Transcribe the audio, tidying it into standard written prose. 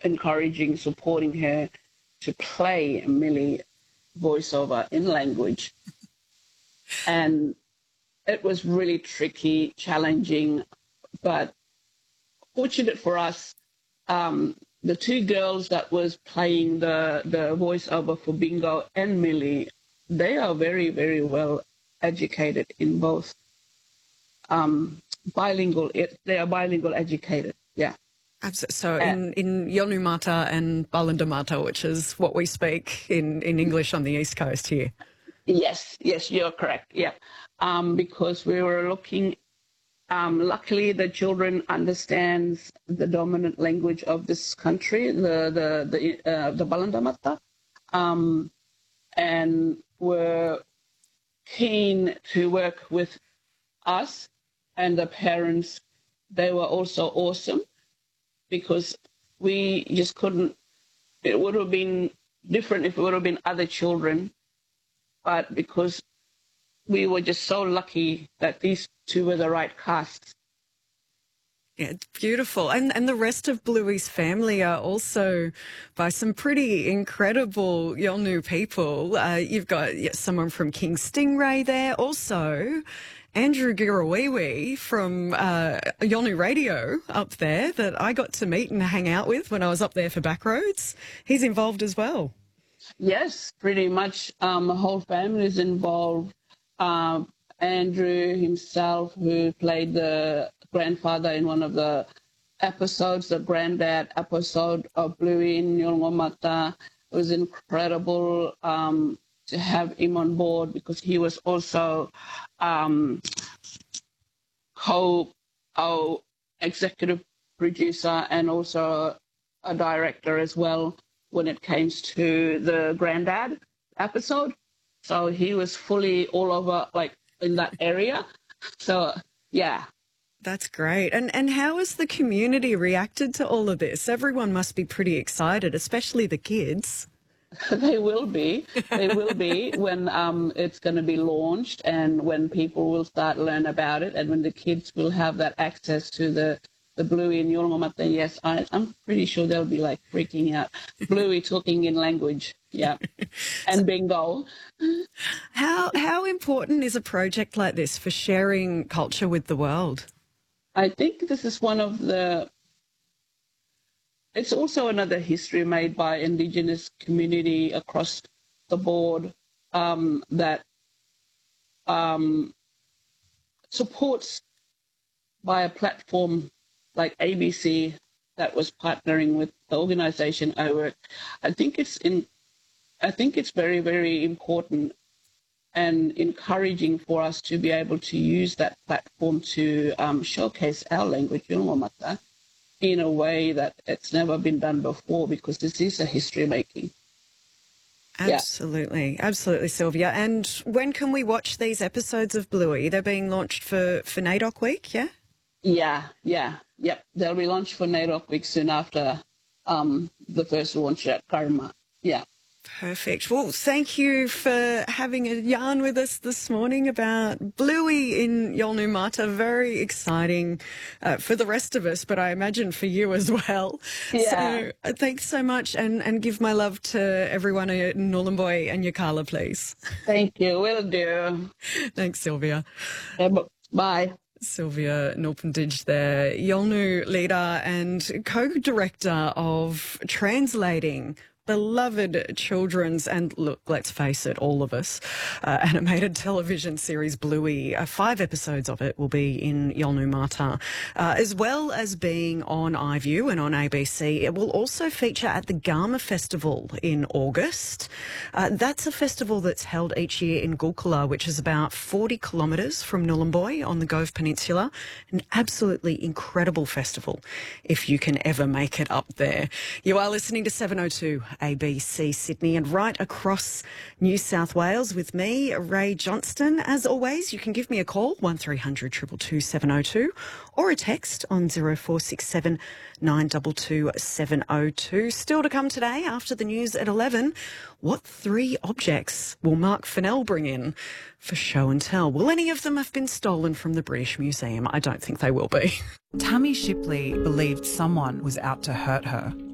encouraging, supporting her to play Millie voiceover in language. And it was really tricky, challenging, but fortunate for us, the two girls that was playing the voiceover for Bingo and Millie, they are very, very well educated in both bilingual. They are bilingual educated, yeah. Absolutely. So in Yolngu Mata and Balanda Mata, which is what we speak in English on the East Coast here. Yes, you're correct, yeah. Because we were looking, luckily the children understands the dominant language of this country, the Balanda Mata, and were keen to work with us and the parents. They were also awesome because we just couldn't, it would have been different if it would have been other children, but because we were just so lucky that these two were the right casts. Yeah, it's beautiful. And the rest of Bluey's family are also by some pretty incredible Yolngu people. You've got someone from King Stingray there. Also, Andrew Girawiwi from Yolngu Radio up there that I got to meet and hang out with when I was up there for Backroads. He's involved as well. Yes, pretty much. The whole family is involved. Andrew himself, who played the grandfather in one of the episodes, the granddad episode of Bluey in Yolngu Mata. It was incredible to have him on board because he was also co-executive producer and also a director as well when it came to the granddad episode. So he was fully all over, like, in that area. So, yeah. That's great. And how has the community reacted to all of this? Everyone must be pretty excited, especially the kids. They will be. They will be when it's going to be launched and when people will start learn about it and when the kids will have that access to the Bluey in Yolngu Mata. Yes, I'm pretty sure they'll be like freaking out. Bluey talking in language, yeah, and Bingo. How important is a project like this for sharing culture with the world? I think this is one of the. It's also another history made by Indigenous community across the board that supports by a platform like ABC that was partnering with the organisation I work. I think it's very, very important and encouraging for us to be able to use that platform to showcase our language, Yolngu Mata, in a way that it's never been done before because this is a history making. Absolutely. Yeah. Absolutely, Sylvia. And when can we watch these episodes of Bluey? They're being launched for NAIDOC Week, yeah? Yep. They'll be launched for NAIDOC Week soon after the first launch at Karma. Yeah. Perfect. Well, thank you for having a yarn with us this morning about Bluey in Yolngu Mata. Very exciting for the rest of us, but I imagine for you as well. Yeah. So thanks so much and give my love to everyone at Nhulunbuy and Yirrkala, please. Thank you. Will do. Thanks, Sylvia. Bye. Sylvia Nulpendij there, Yolngu leader and co-director of Translating beloved children's and, look, let's face it, all of us, animated television series Bluey. 5 episodes of it will be in Yolngu Mata, as well as being on iView and on ABC. It will also feature at the Garma Festival in August. That's a festival that's held each year in Gulkula, which is about 40 kilometres from Nhulunbuy on the Gove Peninsula. An absolutely incredible festival if you can ever make it up there. You are listening to 702 ABC Sydney and right across New South Wales with me, Ray Johnston. As always, you can give me a call, 1300 222 702, or a text on 0467 922 702. Still to come today after the news at 11, what 3 objects will Mark Fennell bring in for show and tell? Will any of them have been stolen from the British Museum? I don't think they will be. Tammy Shipley believed someone was out to hurt her.